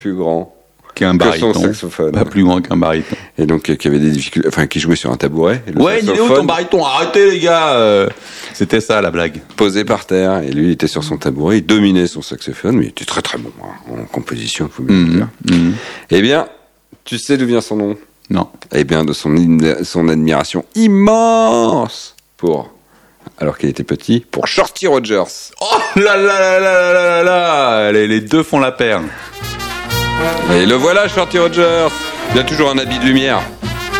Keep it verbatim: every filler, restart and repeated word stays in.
plus grand qu'un que baryton. son saxophone. Pas plus grand qu'un baryton. Et donc, euh, qui avait des difficultés, enfin, qui jouait sur un tabouret. Et le Ouais, il est où ton baryton? Arrêtez, les gars! euh, C'était ça, la blague. Posé par terre, et lui, il était sur son tabouret, il dominait son saxophone, mais il était très très bon hein, en composition, il faut bien le Mmh, dire. mmh. Eh bien, tu sais d'où vient son nom? Non. Eh bien, de son, in- son admiration immense pour, alors qu'il était petit, pour Shorty Rogers. Oh là là là là là là là là les, les deux font la paire. Et le voilà, Shorty Rogers. Il a toujours un habit de lumière.